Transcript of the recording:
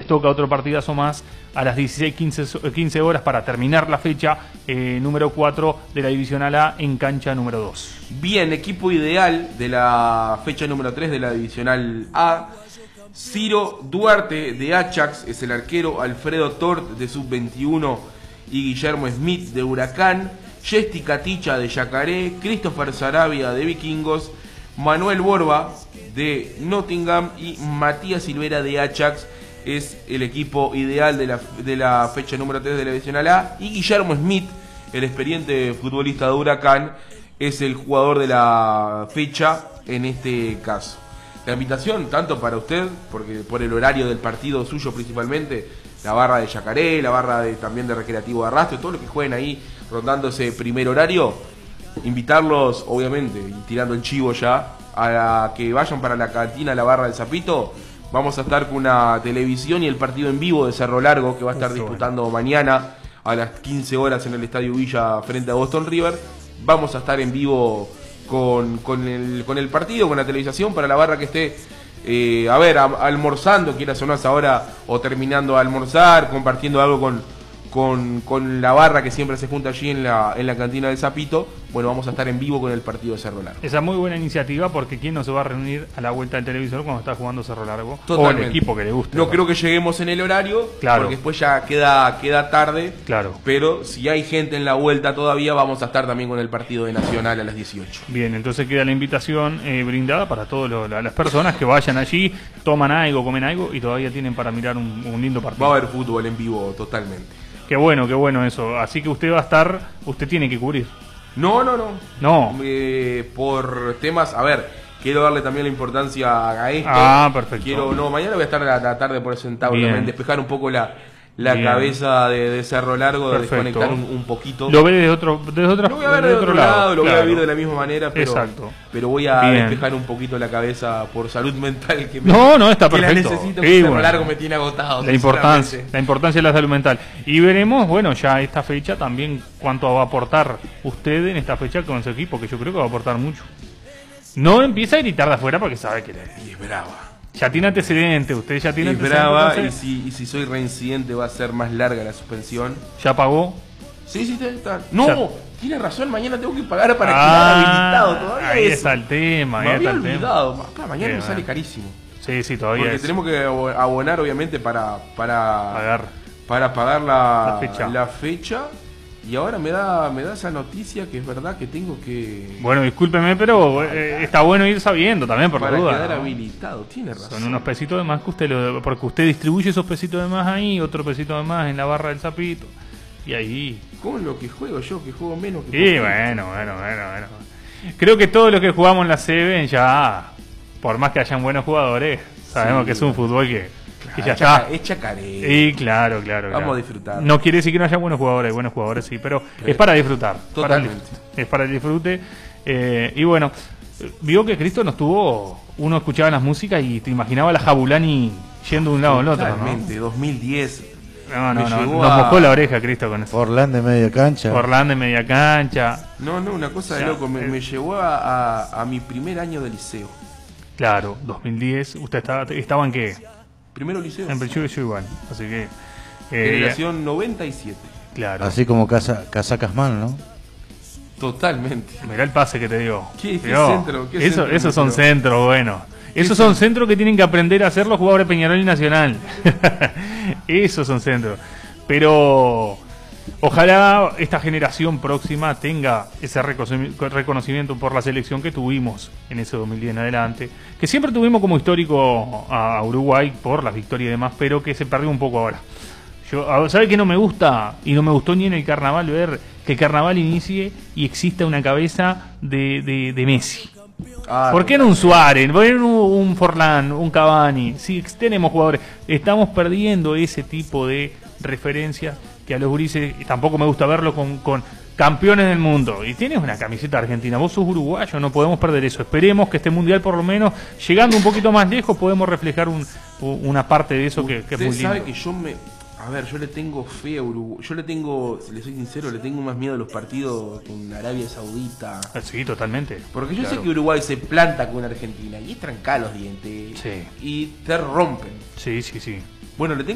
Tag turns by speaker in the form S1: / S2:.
S1: toca otro partidazo más a las 16:15 horas para terminar la fecha número 4 de la Divisional A en cancha número 2.
S2: Bien, equipo ideal de la fecha número 3 de la Divisional A. Ciro Duarte de Ajax es el arquero, Alfredo Tort de Sub-21 y Guillermo Smith de Huracán, Jesti Caticha de Yacaré, Christopher Sarabia de Vikingos, Manuel Borba de Nottingham y Matías Silvera de Ajax es el equipo ideal de la fecha número 3 de la Divisional A, y Guillermo Smith, el experiente futbolista de Huracán, es el jugador de la fecha en este caso. La invitación, tanto para usted, porque por el horario del partido suyo principalmente, la barra de Yacaré, la barra también de Recreativo de Arrastre, todo lo que jueguen ahí rondando ese primer horario, invitarlos, obviamente, y tirando el chivo ya, a que vayan para la cantina, la barra del Zapito. Vamos a estar con una televisión y el partido en vivo de Cerro Largo, que va a estar disputando mañana a las 15 horas en el Estadio Villa frente a Boston River. Vamos a estar en vivo con el partido, con la televisación, para la barra que esté almorzando, quieras o no ahora, o terminando de almorzar, compartiendo algo con la barra que siempre se junta allí en la cantina del Zapito. Bueno, vamos a estar en vivo con el partido de Cerro Largo.
S1: Esa es muy buena iniciativa, porque ¿quién no se va a reunir a la vuelta del televisor cuando está jugando Cerro Largo?
S2: Totalmente.
S1: O el equipo que le guste.
S2: No creo que lleguemos en el horario,
S1: claro,
S2: porque después ya queda tarde.
S1: Claro.
S2: Pero si hay gente en la vuelta todavía, vamos a estar también con el partido de Nacional a las 18.
S1: Bien, entonces queda la invitación brindada para todas las personas que vayan allí, toman algo, comen algo y todavía tienen para mirar un lindo partido.
S2: Va a haber fútbol en vivo totalmente.
S1: Qué bueno eso. Así que usted va a estar, usted tiene que cubrir.
S2: No.
S1: Por
S2: temas, quiero darle también la importancia a esto.
S1: Perfecto.
S2: Mañana voy a estar a la tarde por sentado, también despejar un poco la cabeza de Cerro Largo, de desconectar un poquito.
S1: Lo ve desde otro lado.
S2: Lo voy a vivir de la misma manera, pero voy a
S1: Bien.
S2: despejar un poquito la cabeza por salud mental,
S1: está perfecto.
S2: Que la necesito, que Cerro Largo me tiene agotado.
S1: La importancia de la salud mental. Y veremos, ya esta fecha también, cuánto va a aportar usted en esta fecha con su equipo, que yo creo que va a aportar mucho. No empieza a gritar de afuera porque sabe que
S2: y es brava.
S1: Ya tiene antecedentes, usted ya tiene
S2: antecedentes. Brava, y si soy reincidente va a ser más larga la suspensión.
S1: ¿Ya pagó?
S2: Sí, está. No, tiene razón, mañana tengo que pagar para quedar habilitado todavía.
S1: Ahí está el tema.
S2: Me había olvidado. Mañana me sale carísimo.
S1: Sí, todavía.
S2: Porque tenemos que abonar, obviamente, para pagar la fecha. Y ahora me da esa noticia que es verdad que tengo que...
S1: Bueno, discúlpeme, pero está bueno ir sabiendo también, por la duda.
S2: Para quedar habilitado, tiene razón.
S1: Son unos pesitos de más que porque usted distribuye esos pesitos de más ahí, otro pesito de más en la barra del Zapito. Y ahí...
S2: ¿Cómo es lo que juego yo? Que juego menos que...
S1: Y bueno. Creo que todos los que jugamos en la CB ya, por más que hayan buenos jugadores, sabemos que es un fútbol que ya está.
S2: Es Yacaré.
S1: Y claro.
S2: Vamos a disfrutar.
S1: No quiere decir que no haya buenos jugadores sí, pero es para disfrutar.
S2: Totalmente.
S1: Es para el disfrute. Y bueno, vio que Cristo uno escuchaba las músicas y te imaginaba la Jabulani yendo de un lado al otro, ¿no?
S2: Totalmente, 2010.
S1: No, nos mojó la oreja Cristo con eso.
S3: Forlán de media cancha.
S1: No,
S2: una cosa de loco, me llevó a mi primer año de liceo.
S1: Claro, 2010, ¿usted estaba en qué?
S2: Primero liceo.
S1: Yo igual, así que...
S2: generación 97.
S1: Claro.
S3: Así como casacas mal, ¿no?
S2: Totalmente.
S1: Mirá el pase que te dio.
S2: ¿Qué centro?
S1: Esos son centros, bueno. Esos son centros que tienen que aprender a hacer los jugadores de Peñarol y Nacional. Esos son centros. Pero ojalá esta generación próxima tenga ese reconocimiento por la selección que tuvimos en ese 2010 en adelante. Que siempre tuvimos como histórico a Uruguay por las victorias y demás, pero que se perdió un poco ahora. ¿Sabe qué no me gusta? Y no me gustó ni en el carnaval ver que el carnaval inicie y exista una cabeza de Messi. ¿Por qué no un Suárez? ¿Por qué no un Forlán, un Cavani? Sí, tenemos jugadores. Estamos perdiendo ese tipo de referencias que a los gurises tampoco me gusta verlo con campeones del mundo. Y tienes una camiseta argentina, vos sos uruguayo, no podemos perder eso. Esperemos que este mundial, por lo menos, llegando un poquito más lejos, podemos reflejar una parte de eso que es muy lindo.
S2: Usted sabe que yo le tengo fe a Uruguay. Le soy sincero, le tengo más miedo a los partidos con Arabia Saudita.
S1: Sí, totalmente.
S2: Porque yo sé que Uruguay se planta con Argentina y es trancar los dientes.
S1: Sí.
S2: Y te rompen.
S1: Sí.
S2: Bueno, le tengo